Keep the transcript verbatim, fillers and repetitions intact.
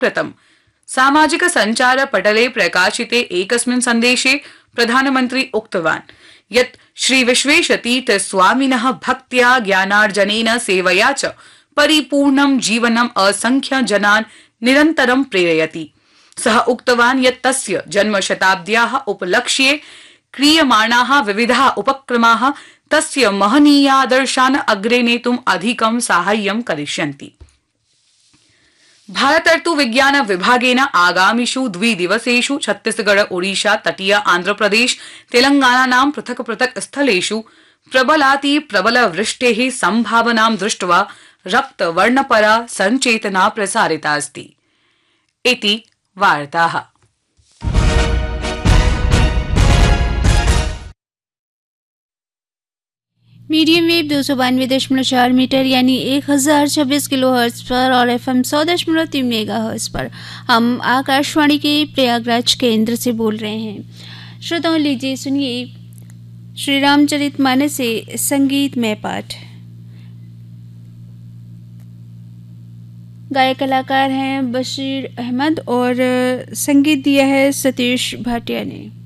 कृतम्। सामाजिक संचार पटले प्रकाशिते एकस्मिन् सन्देशे प्रधानमन्त्री उक्तवान् यत् श्री विश्वेशतीर्थ स्वामिनः भक्त्या ज्ञानार्जनेन सेवया च परिपूर्णं जीवनम् असंख्य जनान् निरन्तरं प्रेरयति। सः उक्तवान् यत् तस्य जन्मशताब्द्याः उपलक्ष्ये क्रियमाणाः विविधाः उपक्रमाः तस्य महनीयादर्शान् अग्रे नेतुम् अधिकं साहाय्यं करिष्यन्ति। भारतर्तु विज्ञान विभागेन आगामिषु द्विदिवसेषु छत्तीसगढ़ ओडिशा तटीय आंध्रप्रदेश तेलंगानानां पृथक पृथक स्थलेषु प्रबलाति प्रबल वृष्टेः संभावनां दृष्ट्वा रक्तवर्णपरा संचेतना प्रसारिता अस्ति। इति वार्ताः। मीडियम वेव दो सौ बानवे दशमलव चार मीटर यानी एक हजार छब्बीस किलो हर्ट्ज पर और एफ एम सौ दशमलव तीन मेगा हर्ट्ज पर हम आकाशवाणी के प्रयागराज केंद्र से बोल रहे हैं। श्रोताओं, लीजिए सुनिए श्री रामचरितमानस से संगीत में पाठ। गायक कलाकार हैं बशीर अहमद और संगीत दिया है सतीश भाटिया ने।